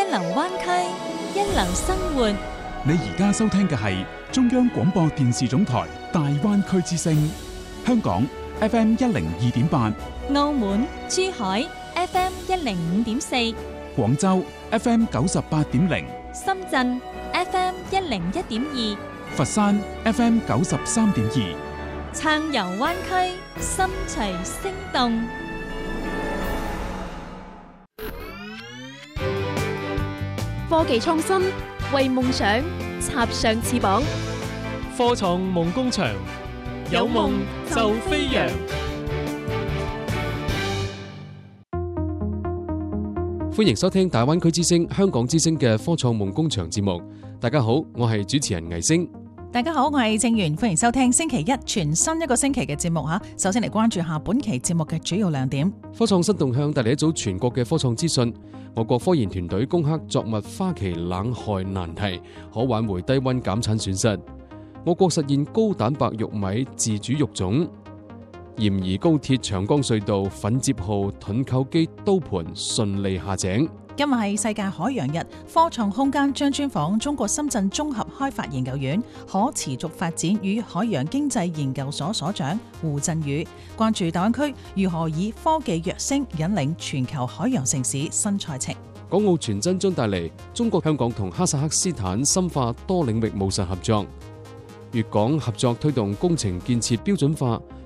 流灣區，一流生活。 你而家收聽嘅係中央廣播電視總台大灣區之聲，香港 FM 102.8， 澳門、珠海 FM 105.4， 廣州 FM 98.0， 深圳 FM 101.2， 佛山 FM 93.2， 暢遊灣區，心隨聲動。 科技創新，為夢想插上翅膀。 科創夢工場，有夢就飛揚。 歡迎收聽大灣區之聲、香港之聲嘅科創夢工場節目。大家好，我係主持人魏星。 大家好，我係正源，歡迎收聽星期一全新一個星期嘅節目吓。首先嚟關注下本期節目嘅主要亮點。 科創新動向帶嚟一組全國嘅科創資訊。我國科研團隊攻克作物花期冷害難題，可挽回低溫減產損失。我國實現高蛋白玉米自主育種。鹽宜高鐵長江隧道奮接號盾構機刀盤順利下井。 今日係世界海洋日，科創空間將專訪中國深圳綜合開發研究院可持續發展與海洋經濟研究所所長胡振宇，關注大灣區如何以科技躍升引領全球海洋城市新賽程。 港澳傳真將帶嚟中國香港同哈薩克斯坦深化多領域務實合作。粵港合作推動工程建設標準化，